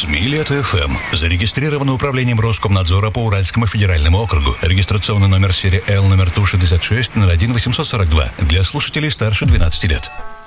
Лето ФМ. Зарегистрировано управлением Роскомнадзора по Уральскому федеральному округу. Регистрационный номер серии Л, номер ТУ 66 01 842 для слушателей старше 12 лет.